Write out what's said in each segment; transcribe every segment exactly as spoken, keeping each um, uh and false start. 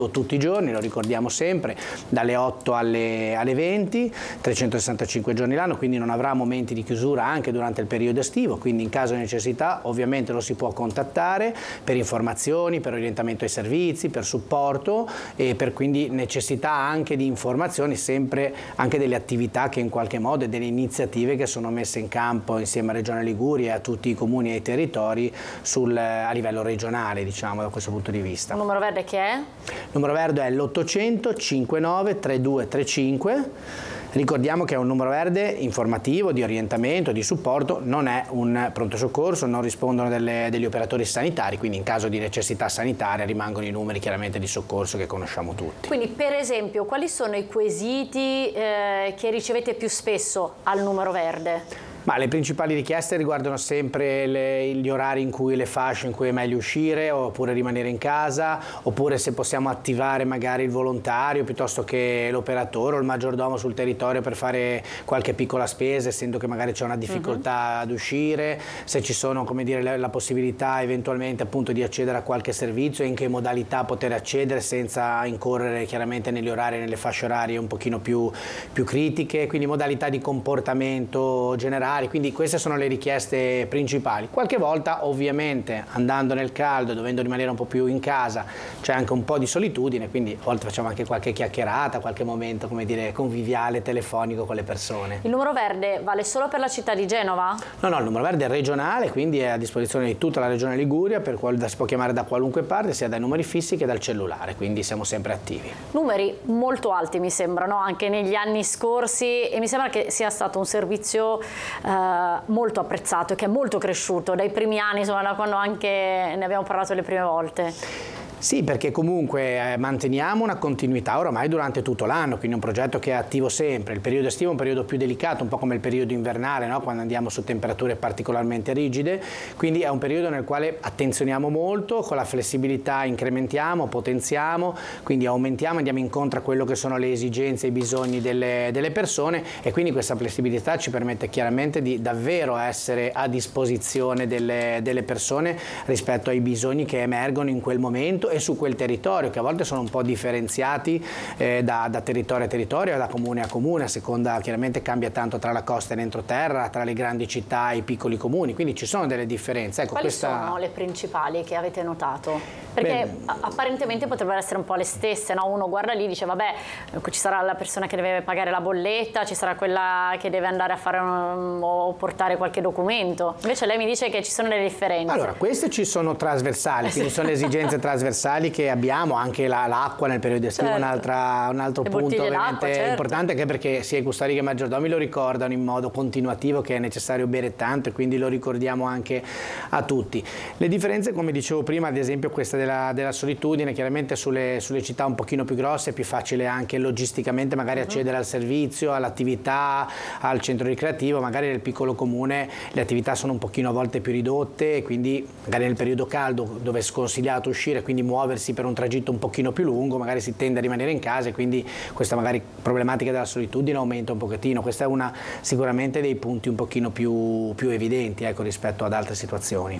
tutti i giorni, lo ricordiamo sempre, dalle otto alle, alle venti, trecentosessantacinque giorni l'anno, quindi non avrà momenti di chiusura anche durante il periodo estivo, quindi in caso di necessità ovviamente lo si può contattare per informazioni, per orientamento ai servizi, per supporto e per quindi necessità anche di informazioni, sempre anche delle attività che in qualche modo e delle iniziative che sono messe in campo insieme a Regione Liguria e a tutti i comuni e i territori sul, a livello regionale, diciamo, da questo punto di vista. Il numero verde che è? Il numero verde è l'ottocento cinquantanove trentadue trentacinque. Ricordiamo che è un numero verde informativo, di orientamento, di supporto, non è un pronto soccorso, non rispondono delle, degli operatori sanitari, quindi in caso di necessità sanitaria rimangono i numeri chiaramente di soccorso che conosciamo tutti. Quindi per esempio quali sono i quesiti eh, che ricevete più spesso al numero verde? Ma le principali richieste riguardano sempre le, gli orari in cui, le fasce in cui è meglio uscire oppure rimanere in casa, oppure se possiamo attivare magari il volontario piuttosto che l'operatore o il maggiordomo sul territorio per fare qualche piccola spesa, essendo che magari c'è una difficoltà uh-huh. ad uscire, se ci sono, come dire, la, la possibilità eventualmente appunto di accedere a qualche servizio e in che modalità poter accedere senza incorrere chiaramente negli orari, nelle fasce orarie un pochino più, più critiche, quindi modalità di comportamento generale. Quindi queste sono le richieste principali. Qualche volta ovviamente andando nel caldo, dovendo rimanere un po' più in casa, c'è anche un po' di solitudine, quindi a volte facciamo anche qualche chiacchierata, qualche momento, come dire, conviviale, telefonico con le persone. Il numero verde vale solo per la città di Genova? No, no, il numero verde è regionale, quindi è a disposizione di tutta la regione Liguria, per cui si può chiamare da qualunque parte, sia dai numeri fissi che dal cellulare, quindi siamo sempre attivi. Numeri molto alti mi sembrano, anche negli anni scorsi, e mi sembra che sia stato un servizio Uh, molto apprezzato e che è molto cresciuto dai primi anni, insomma, da quando anche ne abbiamo parlato le prime volte. Sì, perché comunque eh, manteniamo una continuità oramai durante tutto l'anno, quindi un progetto che è attivo sempre. Il periodo estivo è un periodo più delicato, un po' come il periodo invernale, no? Quando andiamo su temperature particolarmente rigide, quindi è un periodo nel quale attenzioniamo molto, con la flessibilità incrementiamo, potenziamo, quindi aumentiamo, andiamo incontro a quello che sono le esigenze e i bisogni delle, delle persone e quindi questa flessibilità ci permette chiaramente di davvero essere a disposizione delle, delle persone rispetto ai bisogni che emergono in quel momento e su quel territorio, che a volte sono un po' differenziati eh, da, da territorio a territorio, da comune a comune, a seconda, chiaramente cambia tanto tra la costa e l'entroterra, tra le grandi città e i piccoli comuni, quindi ci sono delle differenze. Ecco, quali questa... sono le principali che avete notato? Perché Beh, apparentemente potrebbero essere un po' le stesse, no? Uno guarda lì e dice vabbè, ci sarà la persona che deve pagare la bolletta, ci sarà quella che deve andare a fare un, o portare qualche documento, invece lei mi dice che ci sono delle differenze. Allora, queste ci sono trasversali, quindi sono le esigenze trasversali che abbiamo, anche la, l'acqua nel periodo estivo è certo. un, un altro le punto ovviamente certo. importante, anche perché sia i custodi che i maggiordomi lo ricordano in modo continuativo che è necessario bere tanto e quindi lo ricordiamo anche a tutti. Le differenze, come dicevo prima, ad esempio questa della, della solitudine, chiaramente sulle, sulle città un pochino più grosse è più facile anche logisticamente magari uh-huh. accedere al servizio, all'attività, al centro ricreativo, magari nel piccolo comune le attività sono un pochino a volte più ridotte e quindi magari nel periodo caldo dove è sconsigliato uscire, quindi muoversi per un tragitto un pochino più lungo, magari si tende a rimanere in casa e quindi questa magari problematica della solitudine aumenta un pochettino. Questa è una sicuramente dei punti un pochino più, più evidenti, ecco, rispetto ad altre situazioni.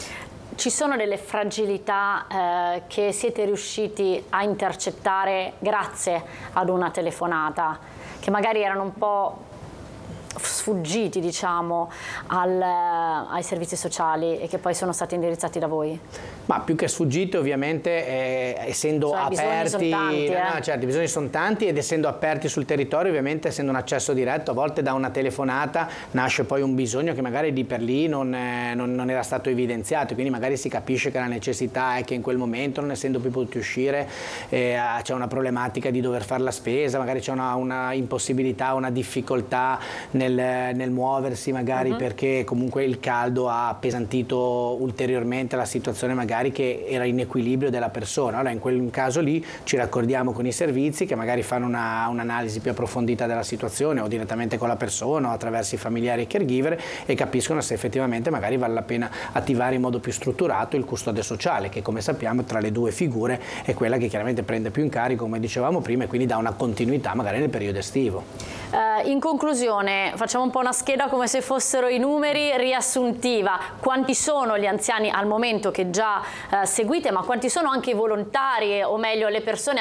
Ci sono delle fragilità eh, che siete riusciti a intercettare grazie ad una telefonata, che magari erano un po' sfuggiti, diciamo, al, ai servizi sociali e che poi sono stati indirizzati da voi? Ma più che sfuggiti ovviamente eh, essendo cioè, aperti, tanti, eh? no, certo, i bisogni sono tanti ed essendo aperti sul territorio, ovviamente essendo un accesso diretto, a volte da una telefonata nasce poi un bisogno che magari di per lì non, eh, non, non era stato evidenziato, quindi magari si capisce che la necessità è che in quel momento, non essendo più potuti uscire, eh, c'è una problematica di dover fare la spesa, magari c'è una, una impossibilità, una difficoltà nel, nel muoversi magari uh-huh. perché comunque il caldo ha appesantito ulteriormente la situazione magari che era in equilibrio della persona. Allora in quel caso lì ci raccordiamo con i servizi che magari fanno una, un'analisi più approfondita della situazione o direttamente con la persona o attraverso i familiari e caregiver e capiscono se effettivamente magari vale la pena attivare in modo più strutturato il custode sociale, che come sappiamo tra le due figure è quella che chiaramente prende più in carico, come dicevamo prima, e quindi dà una continuità magari nel periodo estivo. Uh, in conclusione facciamo un po' una scheda come se fossero i numeri riassuntiva. Quanti sono gli anziani al momento che già uh, seguite, ma quanti sono anche i volontari o meglio le persone